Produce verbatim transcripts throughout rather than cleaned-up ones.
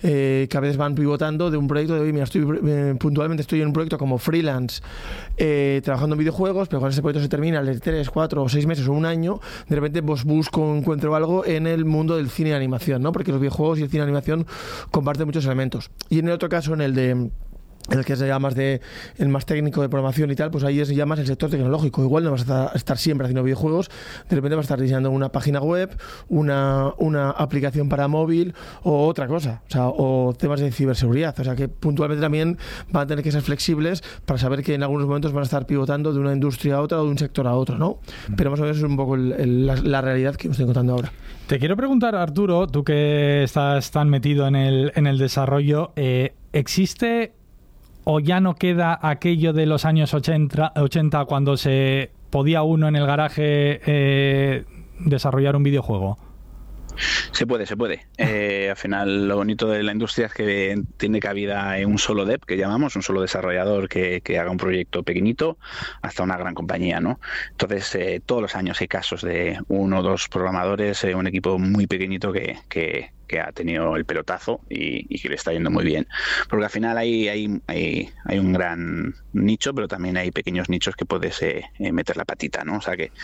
eh, que a veces van pivotando de un proyecto de hoy, mira, estoy eh, puntualmente estoy en un proyecto como freelance eh, trabajando en videojuegos, pero cuando ese proyecto se termina de tres, cuatro o seis meses o un año, de repente pues busco, encuentro algo en el mundo del cine y animación, ¿no? Porque los videojuegos y el cine y animación comparten muchos elementos. Y en el otro caso, en el de el que se llama más de el más técnico de programación y tal, pues ahí es ya más el sector tecnológico. Igual no vas a estar siempre haciendo videojuegos, de repente vas a estar diseñando una página web, una, una aplicación para móvil o otra cosa, o sea, o temas de ciberseguridad. O sea que puntualmente también van a tener que ser flexibles para saber que en algunos momentos van a estar pivotando de una industria a otra o de un sector a otro, ¿no? Pero más o menos es un poco el, el, la, la realidad que me estoy contando ahora. Te quiero preguntar, Arturo, tú que estás tan metido en el, en el desarrollo, eh, ¿existe o ya no queda aquello de los años ochenta, ochenta cuando se podía uno en el garaje eh, desarrollar un videojuego? Se puede, se puede. Eh, al final, lo bonito de la industria es que tiene cabida en un solo dev, que llamamos, un solo desarrollador que, que haga un proyecto pequeñito hasta una gran compañía, ¿no? Entonces, eh, todos los años hay casos de uno o dos programadores, eh, un equipo muy pequeñito que, que, que ha tenido el pelotazo y, y que le está yendo muy bien. Porque al final hay, hay, hay, hay un gran nicho, pero también hay pequeños nichos que puedes eh, meter la patita, ¿no? O sea que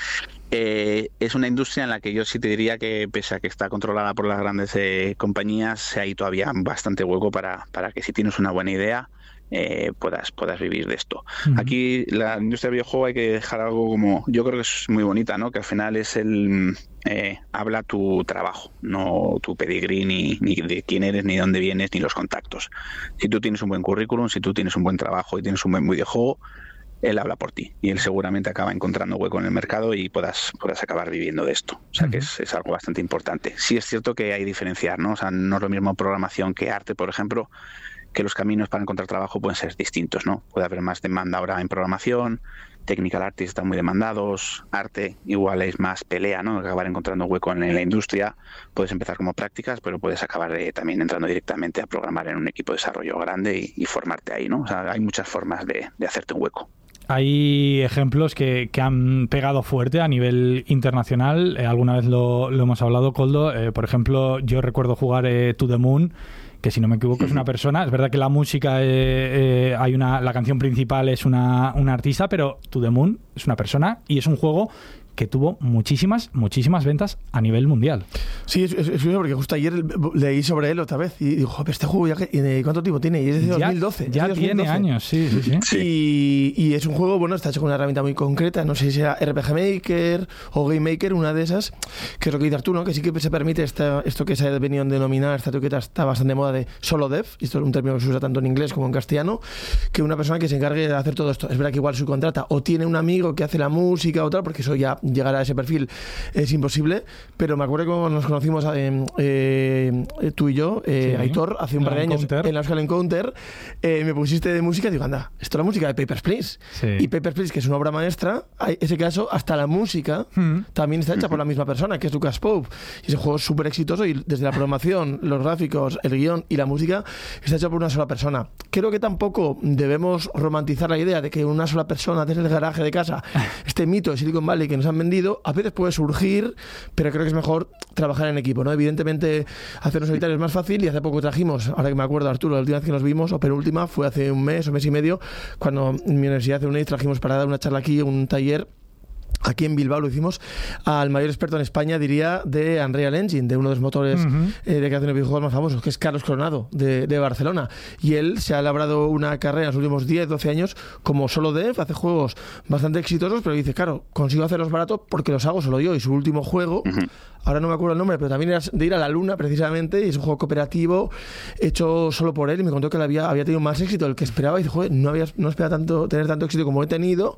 eh, es una industria en la que yo sí te diría que, pese a que está controlada por las grandes eh, compañías, hay todavía bastante hueco para, para que si tienes una buena idea eh, puedas, puedas vivir de esto. Uh-huh. Aquí la industria del videojuego hay que dejar algo como, yo creo que es muy bonita, ¿no? Que al final es el eh, habla tu trabajo, no tu pedigrí, ni, ni de quién eres, ni de dónde vienes, ni los contactos. Si tú tienes un buen currículum, si tú tienes un buen trabajo y tienes un buen videojuego, él habla por ti y él seguramente acaba encontrando hueco en el mercado y puedas, puedas acabar viviendo de esto. O sea que es, es algo bastante importante. Sí es cierto que hay que diferenciar, ¿no? O sea, no es lo mismo programación que arte, por ejemplo, que los caminos para encontrar trabajo pueden ser distintos, ¿no? Puede haber más demanda ahora en programación, technical artists están muy demandados, arte igual es más pelea, ¿no? Acabar encontrando hueco en la industria. Puedes empezar como prácticas, pero puedes acabar eh, también entrando directamente a programar en un equipo de desarrollo grande y, y formarte ahí, ¿no? O sea, hay muchas formas de, de hacerte un hueco. Hay ejemplos que, que han pegado fuerte a nivel internacional. Eh, alguna vez lo, lo hemos hablado, Koldo. Eh, por ejemplo, yo recuerdo jugar eh, To The Moon, que si no me equivoco es una persona. Es verdad que la música, eh, eh, hay una, la canción principal es una, una artista, pero To The Moon es una persona y es un juego que tuvo muchísimas, muchísimas ventas a nivel mundial. Sí, es, es, es porque justo ayer leí sobre él otra vez y digo, joder, este juego ya que, ¿cuánto tiempo tiene? Y es de ya, dos mil doce. Ya es de tiene años, sí, sí, sí. sí. Y, y es un juego, bueno, está hecho con una herramienta muy concreta, no sé si sea R P G Maker o Game Maker, una de esas, que es lo que dices tú, ¿no? Que sí que se permite esta, esto que se ha venido a denominar, esta etiqueta está bastante de moda de solo dev, y esto es un término que se usa tanto en inglés como en castellano, que una persona que se encargue de hacer todo esto. Es verdad que igual subcontrata o tiene un amigo que hace la música o tal, porque eso ya llegará a ese perfil es imposible, pero me acuerdo que cuando nos conocimos eh, eh, tú y yo, eh, sí, Aitor, hace un par de años en la Euskal Encounter, eh, me pusiste de música y digo, anda, esto es la música de Papers, Please. Sí. Y Papers, Please, que es una obra maestra, en ese caso, hasta la música mm. también está hecha por la misma persona, que es Lucas Pope. Y ese juego es súper exitoso y desde la programación, los gráficos, el guión y la música está hecho por una sola persona. Creo que tampoco debemos romantizar la idea de que una sola persona desde el garaje de casa, este mito de Silicon Valley que nos han vendido, a veces puede surgir, pero creo que es mejor trabajar en equipo, ¿no? Evidentemente hacernos solitarios es más fácil y hace poco trajimos, ahora que me acuerdo, Arturo, la última vez que nos vimos, o penúltima, fue hace un mes o mes y medio, cuando en mi universidad de UNED trajimos para dar una charla aquí, un taller aquí en Bilbao, lo hicimos al mayor experto en España, diría, de Unreal Engine, de uno de los motores uh-huh. eh, de creación de videojuegos más famosos, que es Carlos Coronado, de, de Barcelona. Y él se ha labrado una carrera en los últimos diez, doce años como solo dev, hace juegos bastante exitosos, pero dice, claro, consigo hacerlos baratos porque los hago solo yo. Y su último juego, uh-huh. ahora no me acuerdo el nombre, pero también era de ir a la luna, precisamente, y es un juego cooperativo hecho solo por él, y me contó que él había, había tenido más éxito del que esperaba, y dice, joder, no, había, no esperaba tanto, tener tanto éxito como he tenido.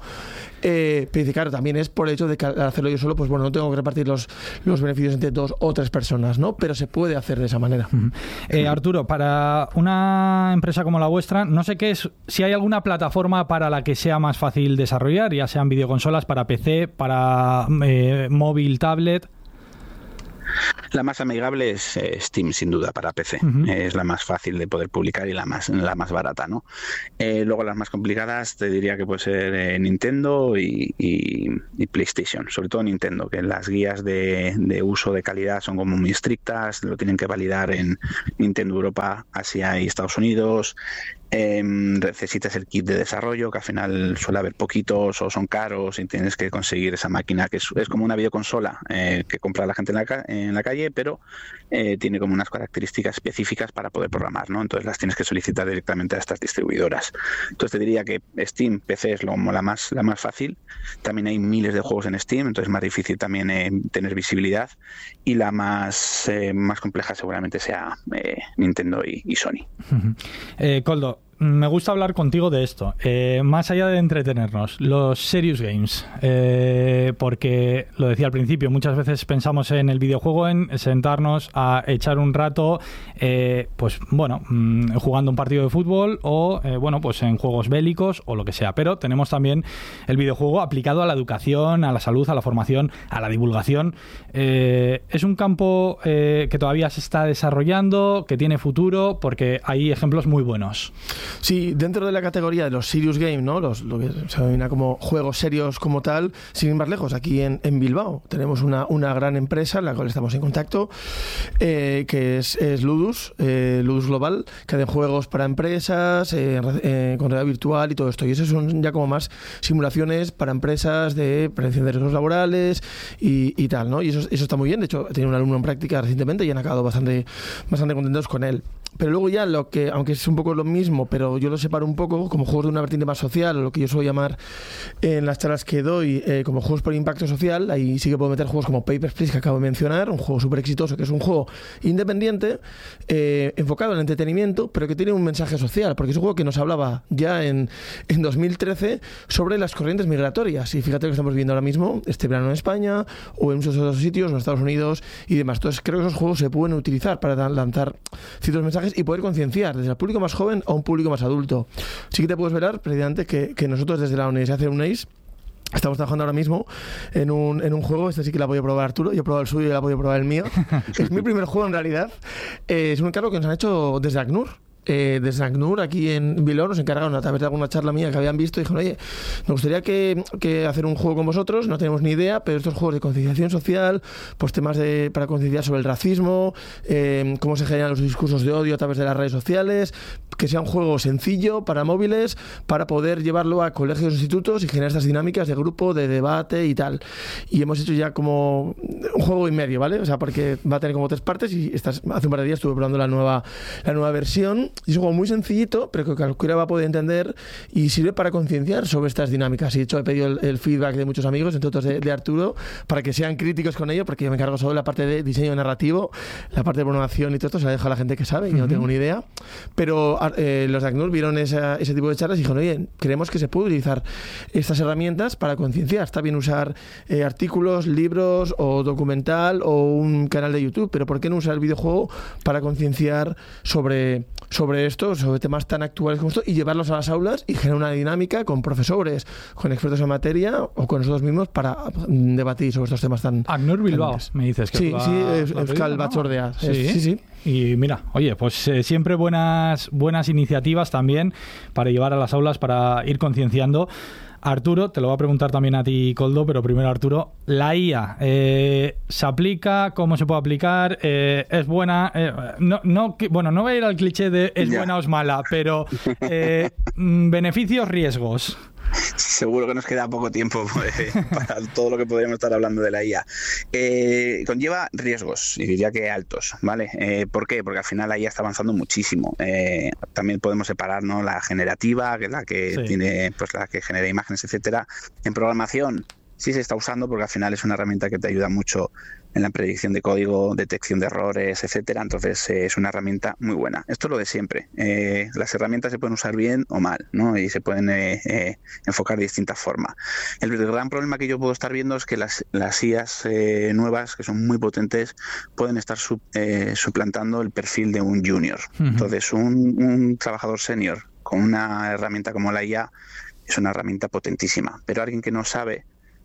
Eh, pero dice, claro, también es por el hecho de que al hacerlo yo solo, pues bueno, no tengo que repartir los, los beneficios entre dos o tres personas, ¿no? Pero se puede hacer de esa manera. Uh-huh. Eh, Arturo, para una empresa como la vuestra, no sé qué es, si hay alguna plataforma para la que sea más fácil desarrollar, ya sean videoconsolas para P C, para eh, móvil, tablet. La más amigable es eh, Steam, sin duda, para P C. Uh-huh. Es la más fácil de poder publicar y la más la más barata, ¿no? Eh, luego las más complicadas te diría que puede ser eh, Nintendo y, y, y PlayStation, sobre todo Nintendo, que las guías de, de uso de calidad son como muy estrictas, lo tienen que validar en Nintendo Europa, Asia y Estados Unidos. Eh, necesitas el kit de desarrollo, que al final suele haber poquitos o son caros y tienes que conseguir esa máquina que es, es como una videoconsola eh, que compra la gente en la, ca- en la calle, pero eh, tiene como unas características específicas para poder programar, ¿no? Entonces las tienes que solicitar directamente a estas distribuidoras. Entonces te diría que Steam, P C es lo, la, más, la más fácil. También hay miles de juegos en Steam, entonces es más difícil también eh, tener visibilidad. Y la más, eh, más compleja seguramente sea eh, Nintendo y, y Sony. Uh-huh. Eh, Koldo, me gusta hablar contigo de esto, eh, más allá de entretenernos, los serious games, eh, porque lo decía al principio, muchas veces pensamos en el videojuego, en sentarnos a echar un rato, eh, pues bueno, mmm, jugando un partido de fútbol o eh, bueno, pues en juegos bélicos o lo que sea, pero tenemos también el videojuego aplicado a la educación, a la salud, a la formación, a la divulgación. Eh, es un campo eh, que todavía se está desarrollando, que tiene futuro, porque hay ejemplos muy buenos. Sí, dentro de la categoría de los serious game, ¿no? Los, lo que se denomina como juegos serios como tal, sin ir más lejos, aquí en, en Bilbao tenemos una, una gran empresa en la cual estamos en contacto, eh, que es, es Ludus, eh, Ludus Global, que hacen juegos para empresas, eh, eh, con realidad virtual y todo esto. Y esos son ya como más simulaciones para empresas de prevención de riesgos laborales y, y tal, ¿no? Y eso, eso está muy bien. De hecho, he tenido un alumno en práctica recientemente y han acabado bastante, bastante contentos con él. Pero luego ya lo que, aunque es un poco lo mismo, pero yo lo separo un poco como juegos de una vertiente más social, o lo que yo suelo llamar en las charlas que doy eh, como juegos por impacto social. Ahí sí que puedo meter juegos como Papers, Please, que acabo de mencionar, un juego súper exitoso, que es un juego independiente, eh, enfocado en el entretenimiento, pero que tiene un mensaje social, porque es un juego que nos hablaba ya en, en dos mil trece sobre las corrientes migratorias. Y fíjate lo que estamos viendo ahora mismo, este verano en España, o en muchos otros sitios, en Estados Unidos y demás. Entonces creo que esos juegos se pueden utilizar para lanzar ciertos mensajes y poder concienciar desde el público más joven a un público más adulto. Sí que te puedes ver precisamente que, que nosotros desde la Universidad de UNEIS estamos trabajando ahora mismo en un, en un juego. Este sí que la voy a probar Arturo, yo he probado el suyo y la voy a probar el mío. Es mi primer juego en realidad. Eh, es un encargo que nos han hecho desde ACNUR. Eh, desde ACNUR aquí en Bilbao nos encargaron a través de alguna charla mía que habían visto y dijeron, oye, nos gustaría que, que hacer un juego con vosotros, no tenemos ni idea, pero estos juegos de concienciación social, pues temas de, para concienciar sobre el racismo, eh, cómo se generan los discursos de odio a través de las redes sociales, que sea un juego sencillo para móviles, para poder llevarlo a colegios e institutos y generar estas dinámicas de grupo, de debate y tal. Y hemos hecho ya como un juego y medio, ¿vale? O sea, porque va a tener como tres partes y estas, hace un par de días estuve probando la nueva, la nueva versión. Y es un juego muy sencillito, pero que cualquiera va a poder entender y sirve para concienciar sobre estas dinámicas. Y de hecho he pedido el, el feedback de muchos amigos, entre otros de, de Arturo, para que sean críticos con ello, porque yo me encargo solo de la parte de diseño narrativo, la parte de programación y todo esto se la dejo a la gente que sabe, y uh-huh. no tengo ni idea. Pero eh, los de ACNUR vieron esa, ese tipo de charlas y dijeron, oye, creemos que se puede utilizar estas herramientas para concienciar. Está bien usar eh, artículos, libros o documental o un canal de YouTube, pero ¿por qué no usar el videojuego para concienciar sobre... sobre esto, sobre temas tan actuales como esto, y llevarlos a las aulas y generar una dinámica con profesores, con expertos en materia o con nosotros mismos para debatir sobre estos temas tan... ACNUR Bilbao, me dices que... Sí, sí, Euskal Batzordea. Sí, sí, sí. Y mira, oye, pues eh, siempre buenas, buenas iniciativas también para llevar a las aulas, para ir concienciando. Arturo, te lo voy a preguntar también a ti, Koldo, pero primero, Arturo, la I A, eh, ¿se aplica? ¿Cómo se puede aplicar? Eh, ¿Es buena? Eh, no, no, bueno, no voy a ir al cliché de es ya. buena o es mala, pero eh, beneficios, riesgos. Seguro que nos queda poco tiempo para todo lo que podríamos estar hablando de la I A. Eh, conlleva riesgos, y diría que altos, ¿vale? Eh, ¿Por qué? Porque al final la I A está avanzando muchísimo. Eh, también podemos separar, ¿no?, la generativa, que es la que sí. tiene, pues la que genera imágenes, etcétera. En programación sí se está usando porque al final es una herramienta que te ayuda mucho en la predicción de código, detección de errores, etcétera. Entonces eh, es una herramienta muy buena. Esto es lo de siempre. Eh, las herramientas se pueden usar bien o mal, ¿no? Y se pueden eh, eh, enfocar de distintas formas. El gran problema que yo puedo estar viendo es que las, las I As eh, nuevas, que son muy potentes, pueden estar sub, eh, suplantando el perfil de un junior. Uh-huh. Entonces un, un trabajador senior con una herramienta como la I A es una herramienta potentísima, pero alguien que no sabe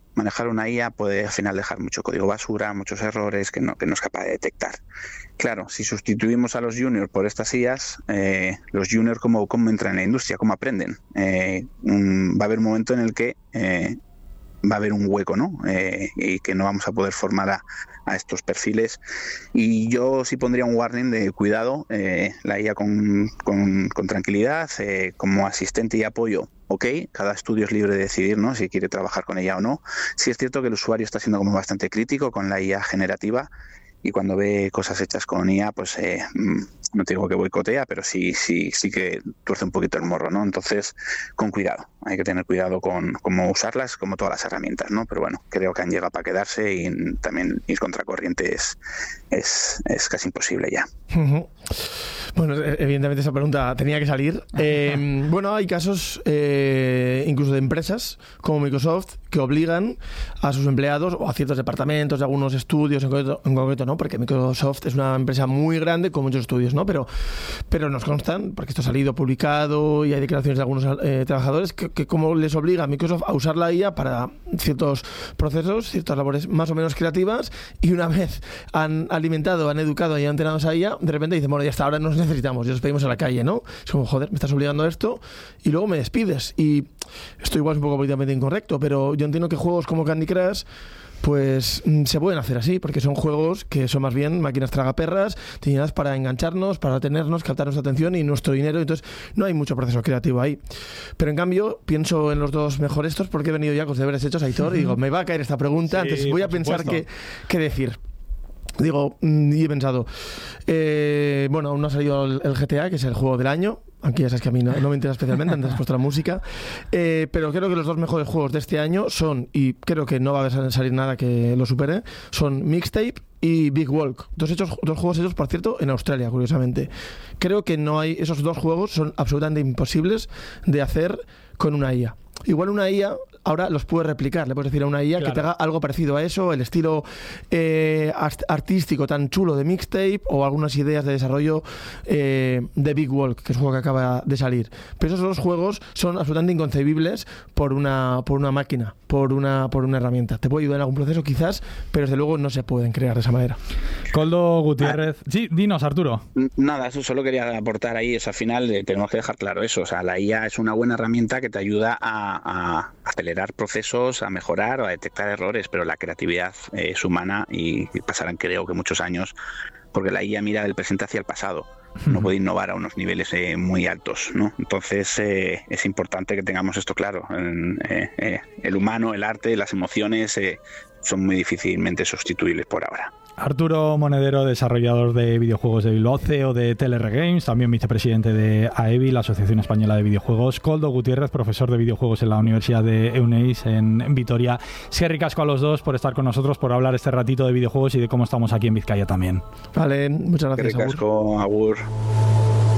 manejar una I A puede al final dejar mucho código basura, muchos errores que no, que no es capaz de detectar. Claro, si sustituimos a los juniors por estas I As, eh, los juniors ¿cómo, cómo entran en la industria? ¿Cómo aprenden? Eh, un, va a haber un momento en el que eh, va a haber un hueco, ¿no? Eh, y que no vamos a poder formar a, a estos perfiles. Y yo sí pondría un warning de cuidado, eh, la I A con, con, con tranquilidad, eh, como asistente y apoyo. Ok, cada estudio es libre de decidir, ¿no?, si quiere trabajar con ella o no. Sí es cierto que el usuario está siendo como bastante crítico con la I A generativa, y cuando ve cosas hechas con I A, pues eh, no te digo que boicotea, pero sí, sí, sí que tuerce un poquito el morro, ¿no? Entonces, con cuidado, hay que tener cuidado con cómo usarlas, como todas las herramientas, ¿no? Pero bueno, creo que han llegado para quedarse, y también ir contra corriente es, es, es casi imposible ya. Uh-huh. Bueno, evidentemente esa pregunta tenía que salir. Eh, bueno, hay casos eh, incluso de empresas como Microsoft que obligan a sus empleados o a ciertos departamentos de algunos estudios en concreto, en concreto, ¿no? Porque Microsoft es una empresa muy grande con muchos estudios, ¿no? Pero, pero nos constan, porque esto ha salido publicado y hay declaraciones de algunos eh, trabajadores, que, que como les obliga a Microsoft a usar la I A para ciertos procesos, ciertas labores más o menos creativas, y una vez han alimentado, han educado y han entrenado esa I A, de repente dicen, bueno, ya está, ahora nos necesitamos, y os pedimos a la calle, ¿no? Es como, joder, me estás obligando a esto y luego me despides. Y esto igual es un poco políticamente incorrecto, pero yo entiendo que juegos como Candy Crush pues se pueden hacer así, porque son juegos que son más bien máquinas tragaperras diseñadas para engancharnos, para tenernos, captar nuestra atención y nuestro dinero, entonces no hay mucho proceso creativo ahí. Pero en cambio pienso en los dos mejores estos, porque he venido ya con los deberes hechos, Aitor, y digo, me va a caer esta pregunta, sí, entonces voy a pensar qué, qué decir. Digo, y he pensado, eh, bueno, aún no ha salido el, el G T A, que es el juego del año, aunque ya sabes que a mí no, no me interesa especialmente, antes has puesto la música, eh, pero creo que los dos mejores juegos de este año son, y creo que no va a salir nada que lo supere, son Mixtape y Big Walk, dos, hechos, dos juegos hechos, por cierto, en Australia, curiosamente. Creo que no hay, esos dos juegos son absolutamente imposibles de hacer con una I A. Igual una I A ahora los puede replicar, le puedes decir a una I A, claro, que te haga algo parecido a eso, el estilo eh, artístico tan chulo de Mixtape, o algunas ideas de desarrollo eh, de Big Walk, que es un juego que acaba de salir. Pero esos dos juegos son absolutamente inconcebibles por una, por una máquina, por una, por una herramienta. Te puede ayudar en algún proceso quizás, pero desde luego no se pueden crear de esa manera. Coldo Gutiérrez. Ah, sí, dinos, Arturo. Nada, eso solo quería aportar ahí. O sea, al final eh, tenemos que dejar claro eso. O sea, la I A es una buena herramienta que te ayuda a, a acelerar procesos, a mejorar o a detectar errores, pero la creatividad eh, es humana, y pasarán, creo que muchos años, porque la I A mira del presente hacia el pasado. No puede innovar a unos niveles eh, muy altos, ¿no? Entonces eh, es importante que tengamos esto claro. Eh, eh, el humano, el arte, las emociones eh, son muy difícilmente sustituibles por ahora. Arturo Monedero, desarrollador de videojuegos de Bilbao, C E O de T L R Games, también vicepresidente de A E B I, la Asociación Española de Videojuegos. Coldo Gutiérrez, profesor de videojuegos en la Universidad de Euneiz en Vitoria. Sé ricasco a los dos por estar con nosotros, por hablar este ratito de videojuegos y de cómo estamos aquí en Vizcaya también. Vale, muchas gracias. Ricasco, agur.